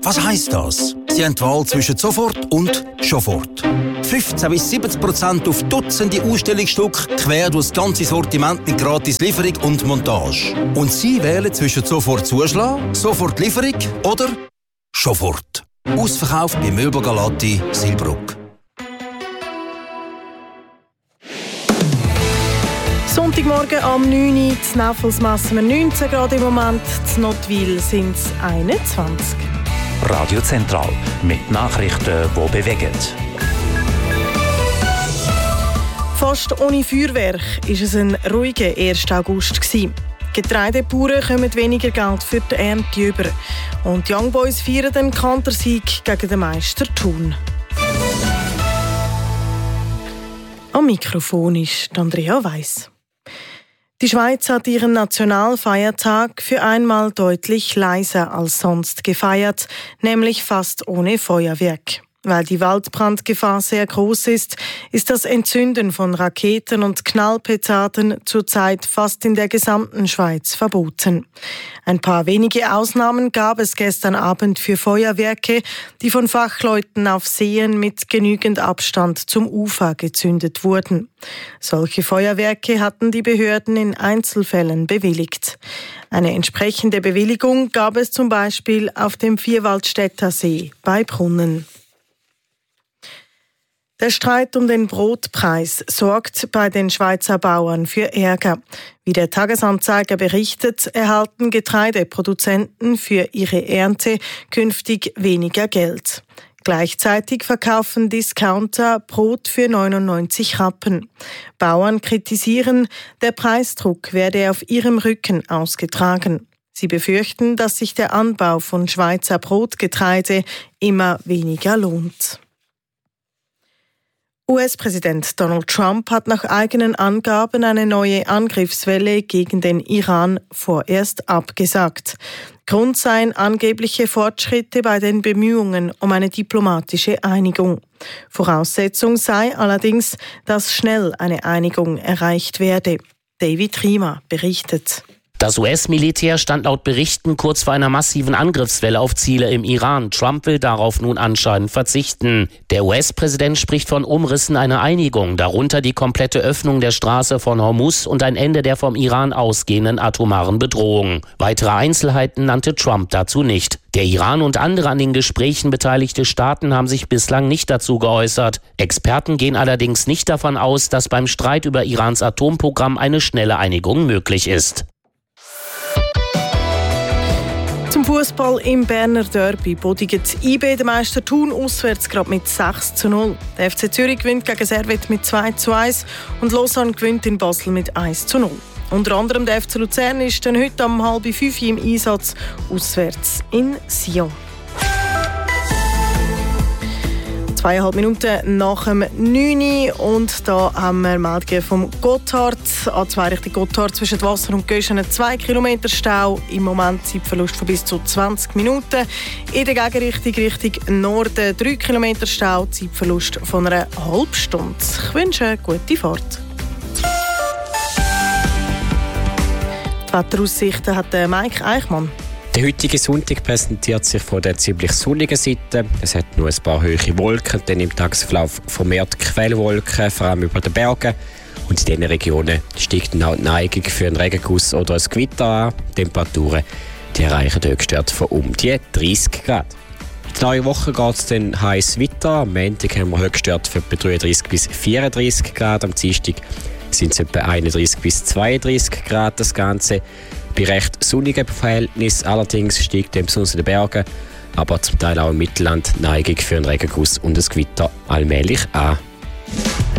Was heisst das? Sie haben die Wahl zwischen sofort und Schofort. 15-70% auf Dutzende Ausstellungsstücke quer durch das ganze Sortiment mit gratis Lieferung und Montage. Und Sie wählen zwischen sofort Zuschlag, sofort Lieferung oder Schofort. Ausverkauft bei Möbel Galati, Silbruck. Sonntagmorgen am 9 Uhr, in Näffels messen wir 19 Grad im Moment, in Nottwil sind es 21. Radio Zentral mit Nachrichten, die bewegen. Fast ohne Feuerwerk war es ein ruhiger 1. August. Getreidebauern kommen weniger Geld für die Ernte über. Und die Young Boys feiern den Kantersieg gegen den Meister Thun. Am Mikrofon ist Andrea Weiss. Die Schweiz hat ihren Nationalfeiertag für einmal deutlich leiser als sonst gefeiert, nämlich fast ohne Feuerwerk. Weil die Waldbrandgefahr sehr groß ist, ist das Entzünden von Raketen und Knallpetarden zurzeit fast in der gesamten Schweiz verboten. Ein paar wenige Ausnahmen gab es gestern Abend für Feuerwerke, die von Fachleuten auf Seen mit genügend Abstand zum Ufer gezündet wurden. Solche Feuerwerke hatten die Behörden in Einzelfällen bewilligt. Eine entsprechende Bewilligung gab es zum Beispiel auf dem Vierwaldstätter See bei Brunnen. Der Streit um den Brotpreis sorgt bei den Schweizer Bauern für Ärger. Wie der Tagesanzeiger berichtet, erhalten Getreideproduzenten für ihre Ernte künftig weniger Geld. Gleichzeitig verkaufen Discounter Brot für 99 Rappen. Bauern kritisieren, der Preisdruck werde auf ihrem Rücken ausgetragen. Sie befürchten, dass sich der Anbau von Schweizer Brotgetreide immer weniger lohnt. US-Präsident Donald Trump hat nach eigenen Angaben eine neue Angriffswelle gegen den Iran vorerst abgesagt. Grund seien angebliche Fortschritte bei den Bemühungen um eine diplomatische Einigung. Voraussetzung sei allerdings, dass schnell eine Einigung erreicht werde. David Riemer berichtet. Das US-Militär stand laut Berichten kurz vor einer massiven Angriffswelle auf Ziele im Iran. Trump will darauf nun anscheinend verzichten. Der US-Präsident spricht von Umrissen einer Einigung, darunter die komplette Öffnung der Straße von Hormuz und ein Ende der vom Iran ausgehenden atomaren Bedrohung. Weitere Einzelheiten nannte Trump dazu nicht. Der Iran und andere an den Gesprächen beteiligte Staaten haben sich bislang nicht dazu geäußert. Experten gehen allerdings nicht davon aus, dass beim Streit über Irans Atomprogramm eine schnelle Einigung möglich ist. Zum Fußball im Berner Derby bodigt IB den Meister Thun auswärts gerade mit 6:0. Der FC Zürich gewinnt gegen Servette mit 2:1 und Lausanne gewinnt in Basel mit 1:0. Unter anderem der FC Luzern ist dann heute um 4:30 im Einsatz auswärts in Sion. 2,5 Minuten nach dem 9 Uhr und da haben wir Meldungen vom Gotthard. A2 Richtung Gotthard zwischen Wasser und Göschen 2 Kilometer Stau. Im Moment Zeitverlust von bis zu 20 Minuten. In der Gegenrichtung Richtung Norden 3 Kilometer Stau. Zeitverlust von einer halben Stunde. Ich wünsche eine gute Fahrt. Die Wetteraussichten hat Mike Eichmann. Der heutige Sonntag präsentiert sich von der ziemlich sonnigen Seite. Es hat nur ein paar hohe Wolken, dann im Tagesverlauf vermehrt Quellwolken, vor allem über den Bergen. Und in diesen Regionen steigt dann auch die Neigung für einen Regenguss oder ein Gewitter an. Die Temperaturen die erreichen Höchstwerte von um die 30 Grad. In der neuen Woche geht es dann heiß weiter. Am Montag haben wir Höchstwerte von etwa 33 bis 34 Grad. Am Dienstag sind es etwa 31 bis 32 Grad das Ganze. Bei recht sonnigen Verhältnissen allerdings steigt besonders in den Bergen, aber zum Teil auch im Mittelland die Neigung für einen Regenguss und ein Gewitter allmählich an.